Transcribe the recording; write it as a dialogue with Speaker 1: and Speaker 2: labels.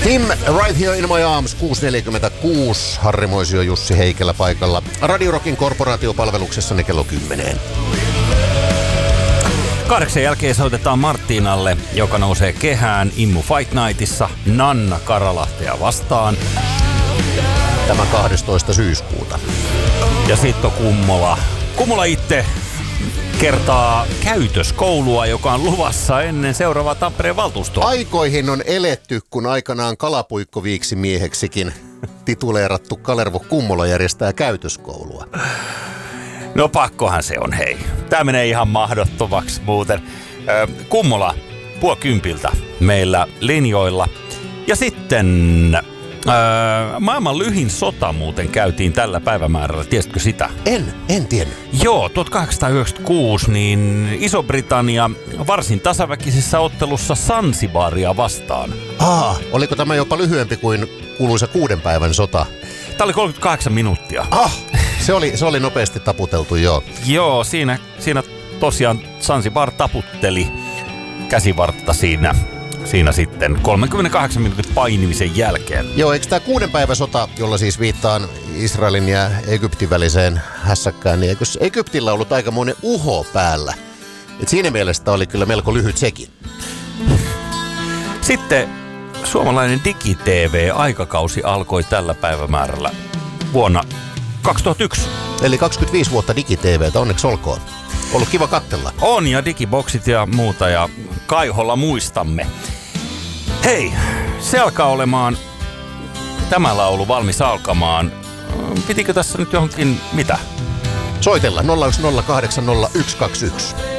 Speaker 1: Tim, Right Here in My Arms, 6.46. Harri Moisio, Jussi Heikelä paikalla. Radio Rockin korporaatiopalveluksessanne kello 10.
Speaker 2: 8 jälkeen soitetaan Martinalle, joka nousee kehään Immu Fight Nightissa Nanna Karalahtea vastaan.
Speaker 1: Tämä 12. syyskuuta.
Speaker 2: Ja sitten on Kummola. Kummola itse kertaa käytöskoulua, joka on luvassa ennen seuraavaa Tampereen valtuustoa.
Speaker 1: Aikoihin on eletty, kun aikanaan kalapuikkoviiksi mieheksikin tituleerattu Kalervo Kummola järjestää käytöskoulua.
Speaker 2: No pakkohan se on, hei. Tää menee ihan mahdottomaksi muuten. Kummola, 9:30 meillä linjoilla. Ja sitten maailman lyhin sota muuten käytiin tällä päivämäärällä. Tiesitkö sitä?
Speaker 1: En tiennyt.
Speaker 2: Joo, 1896 niin Iso-Britannia varsin tasaväkisessä ottelussa Zanzibaria vastaan.
Speaker 1: Oliko tämä jopa lyhyempi kuin kuuluisa 6 päivän sota?
Speaker 2: Tämä oli 38 minuuttia.
Speaker 1: Se oli nopeasti taputeltu, joo.
Speaker 2: Joo, siinä tosiaan Zanzibar taputteli käsivartta siinä sitten 38 minuutin painimisen jälkeen.
Speaker 1: Joo, eikö tämä 6 päivän sota, jolla siis viittaan Israelin ja Egyptin väliseen hässäkkään, niin eikö Egyptillä ollut aikamoinen uho päällä? Et siinä mielessä oli kyllä melko lyhyt sekin.
Speaker 2: Sitten suomalainen Digi-TV-aikakausi alkoi tällä päivämäärällä vuonna 2001.
Speaker 1: Eli 25 vuotta Digi-TVtä, onneksi olkoon. Ollut kiva katsella.
Speaker 2: On, ja digiboksit ja muuta, ja kaiholla muistamme. Hei, se alkaa olemaan tämä laulu valmis alkamaan. Pitikö tässä nyt johonkin mitä?
Speaker 1: Soitella 010800121.